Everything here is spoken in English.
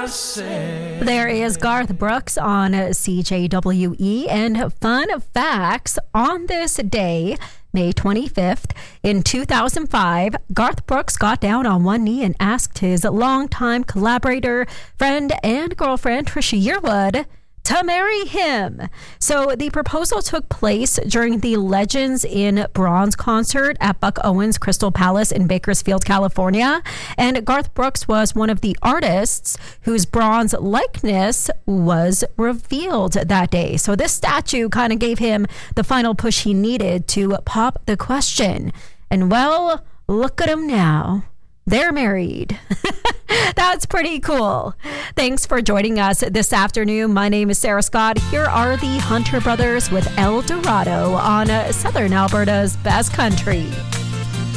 There is Garth Brooks on CJWE, and fun facts on this day, May 25th, in 2005, Garth Brooks got down on one knee and asked his longtime collaborator, friend, and girlfriend, Trisha Yearwood, to marry him. So the proposal took place during the Legends in Bronze concert at Buck Owens Crystal Palace in Bakersfield, California. And Garth Brooks was one of the artists whose bronze likeness was revealed that day. So this statue kind of gave him the final push he needed to pop the question. And well, look at him now. They're married. That's pretty cool. Thanks for joining us this afternoon. My name is Sarah Scott. Here are the Hunter Brothers with El Dorado on Southern Alberta's Best Country.